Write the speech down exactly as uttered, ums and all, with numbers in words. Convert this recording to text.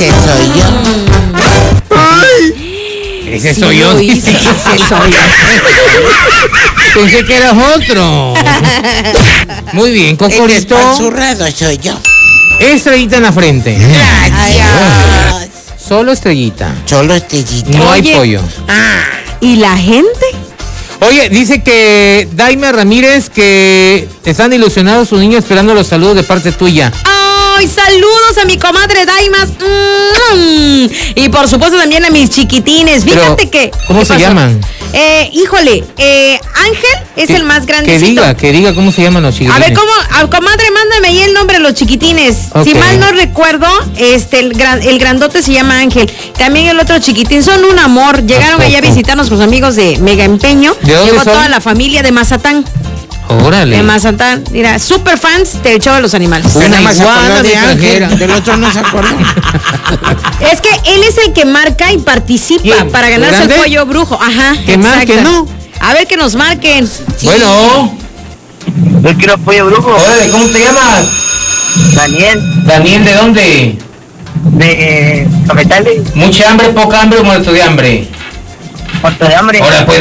Ese soy yo. Ay. Ese Sí soy yo. lo hizo, ese soy yo. Pensé que eras otro. Muy bien, El Cocorito. despanzurrado soy yo. Estrellita en la frente. Gracias. Solo estrellita. Solo estrellita. No hay Oye. pollo. Ah, ¿Y la gente? Oye, dice que Daima Ramírez que están ilusionados sus niños esperando los saludos de parte tuya. ¡Ay, saludos a mi comadre Daimas! Mm. Y por supuesto también a mis chiquitines. Fíjate Pero, que... ¿cómo ¿qué se pasó? llaman? Eh, híjole, eh, Ángel es Que- el más Que grandecito. diga, que diga cómo se llaman los A chiquitines. ver, ¿cómo? A, comadre, mándame ahí el nombre de los chiquitines. Ok. Si mal no recuerdo, este, el, gran, el grandote se llama Ángel. También el otro chiquitín son un amor. Llegaron ¿A allá a poco? visitarnos los amigos de Mega Empeño. ¿De dónde Llegó son? toda la familia de Mazatán. Órale. De Mazatán. Mira, super fans del show de los animales. Una nada más se iguana acordó de de Ángel, Ángel. del otro no se acordó. Es que él es el que marca y participa ¿Quién? para ganarse ¿Grande? el pollo brujo. Ajá. Que exacto. marque, ¿no? A ver que nos marquen. Bueno. Yo quiero pollo brujo. Órale, ¿cómo te llamas? Daniel, Daniel, ¿de dónde? de eh, Cafetales, Mucha hambre, poca hambre o muerto de hambre. Puerto de Hambre. Ahora pues